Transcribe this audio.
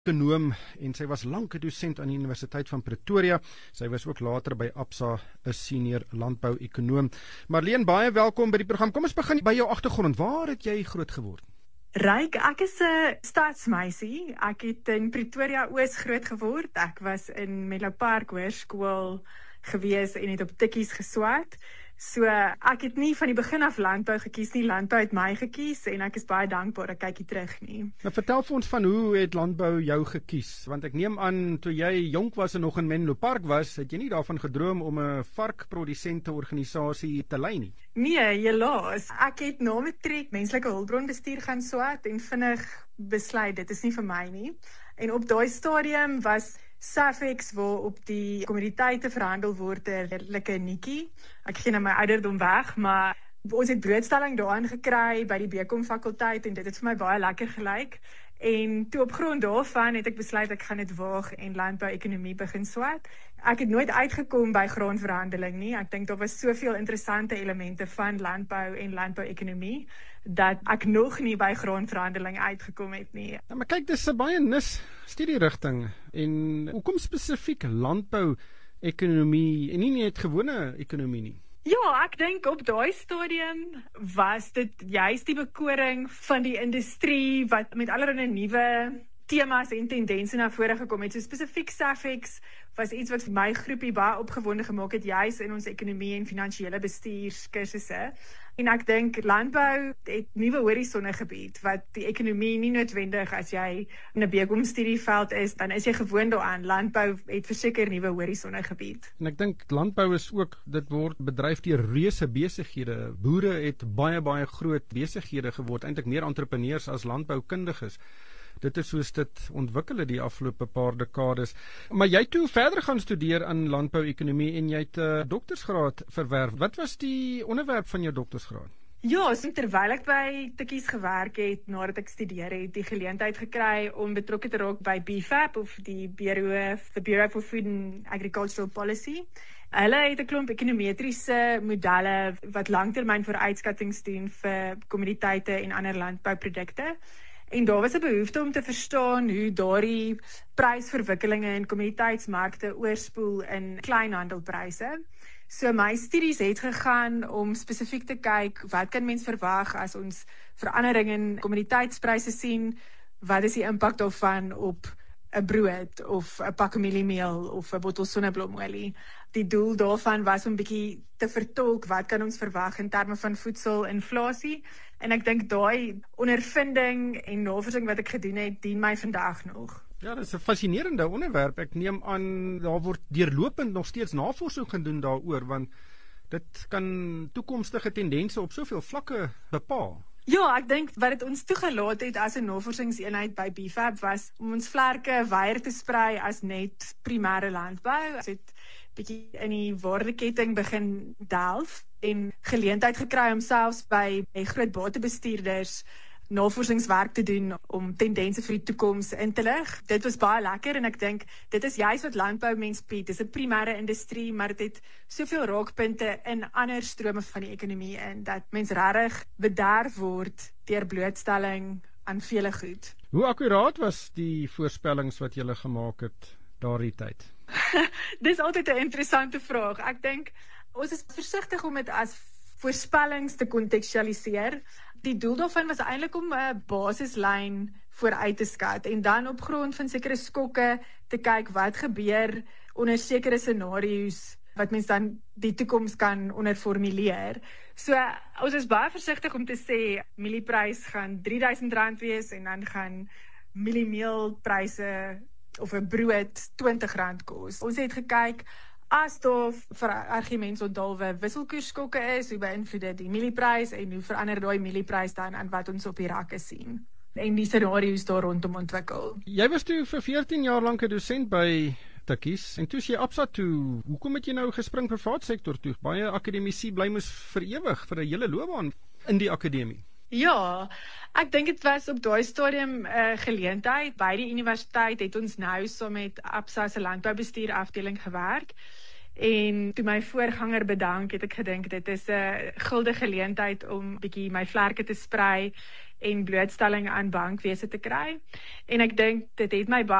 Ekonoom en sy was lank 'n dosent aan die Universiteit van Pretoria. Sy was ook later by Absa 'n senior landbou-ekonoom. Marlene, baie welkom by die program. Kom ons begin by jou agtergrond. Waar het jy groot geword? Ryk, ek is 'n stadsmeisie. Ek het in Pretoria Oos groot geword. Ek was in Menlo Park Hoërskool gewees en het op tikkies geswat. So ek het nie van die begin af landbou gekies nie, landbou het my gekies en ek is baie dankbaar, ek kyk nie terug nie. Nou vertel vir ons van hoe het landbou jou gekies? Want ek neem aan, toe jy jonk was en nog in Menlo Park was, het jy nie daarvan gedroom om 'n varkprodusente organisasie te lei nie? Nee, helaas. Ek het na matriek menslike hulpbronbestuur gaan swat en vinnig besluit, dit is nie vir my nie. En op daai stadium was Safex waar op die kommoditeite verhandel word 'n redelike netjie. Ek gee nou my ouderdom weg, maar ons het broodstelling daarin gekry by die BCom fakulteit en dit het vir my baie lekker gelyk. En toe op grond daarvan het ek besluit ek gaan dit waag en landbou-ekonomie begin swat. Ek het nooit uitgekom by graanverhandeling nie. Ek dink daar was soveel interessante elemente van landbou en landbou-ekonomie dat ek nog nie by graanverhandeling uitgekom het nie. Ja, maar kyk, dis 'n baie nis studierigting. En hoekom spesifiek landbou-ekonomie en nie net gewone ekonomie nie? Ja, ek dink op daai stadium was dit juist die bekoring van die industrie wat met allerlei nuwe temas en tendense na vore gekom het. So spesifiek Safex was iets wat vir my groepie baie opgewonde gemaak het, juis in ons ekonomie en finansiële bestuurskursusse. En ek dink landbou het nuwe horisonne gebied wat die ekonomie nie noodwendig as jy in 'n BCom studieveld is, dan is jy gewoond daaraan. Landbou het verseker nuwe horisonne gebied. En ek dink landbou is ook, dit word bedryf deur reuse besighede. Boere het baie groot besighede geword, eintlik meer entrepreneurs as landboukundiges. Dit is soos dit ontwikkel het die afgelope paar dekades. Maar jy toe verder gaan studeer aan landbou-ekonomie en jy het 'n doktorsgraad verwerf. Wat was die onderwerp van jou doktorsgraad? Ja, so terwyl ek by tikkies gewerk het, nadat ek studeer het, die geleentheid gekry om betrokke te raak by BFAP of die Bureau for Food and Agricultural Policy. Hulle het 'n klomp ekonometriese modelle wat langtermyn vooruitskattings doen vir kommoditeite en ander landbouprodukte. En daar was 'n behoefte om te verstaan hoe daardie prysverwikkelinge in kommoditeitsmarkte oorspoel in kleinhandelpryse. So my studies het gegaan om spesifiek te kyk, wat kan mens verwag as ons verandering in kommoditeitspryse sien? Wat is die impak daarvan op 'n brood of 'n pak mieliemeel of 'n bottel sonneblomolie? Die doel daarvan was om bietjie te vertolk wat kan ons verwag in terme van voedselinflasie. En ek dink daai ondervinding en navorsing wat ek gedoen het, dien my vandag nog. Ja, dit is 'n fascinerende onderwerp. Ek neem aan daar word deurlopend nog steeds navorsing gedoen daaroor, want dit kan toekomstige tendense op soveel vlakke bepaal. Ja, ek dink wat dit ons toegelaat het as 'n navorsingseenheid by BFAP was om ons vlerke wyer te sprei as net primêre landbou. Ons het bietjie in die waardeketting begin delf en geleentheid gekry om selfs by groot batebestuurders navorsingswerk te doen om tendense vir die toekoms in te lig. Dit was baie lekker en ek dink dit is juist wat landbou mens bied. Dit is 'n primêre industrie, maar dit het soveel raakpunte in ander strome van die ekonomie in dat mens regtig bederf word deur blootstelling aan vele goed. Hoe akkuraat was die voorspellings wat julle gemaak het daardie tyd? Dis altyd 'n interessante vraag. Ek dink ons is versigtig om dit as voorspellings te kontekstualiseer. Die doel daarvan was eintlik om 'n basislyn vooruit te skat en dan op grond van sekere skokke te kyk wat gebeur onder sekere scenario's wat mens dan die toekoms kan onderformuleer. So ons is baie versigtig om te sê mielieprys gaan R3000 wees en dan gaan mieliemeelpryse of 'n brood R20 kos. Ons het gekyk as daar vir argumente onthaalwe wisselkoersskokke is, hoe beïnvloed dit die mielieprys en hoe verander daai mielieprys dan aan wat ons op die rakke sien en die scenario's daar rondom ontwikkel. Jy was toe vir 14 jaar lank 'n dosent by tikkies en toe jy Absa toe. Hoekom het jy nou gespring privaat sektor toe? Baie akademici bly mos vir ewig vir 'n hele loopbaan in die akademie. Ja, ek dink dit was op daai stadium 'n geleentheid. By die universiteit het ons nou saam met Absa se landboubestuur afdeling gewerk. En toe my voorganger bedank, het ek gedink dit is 'n guldige geleentheid om bietjie my vlerke te sprei en blootstelling aan bankwese te kry. En ek dink dit het my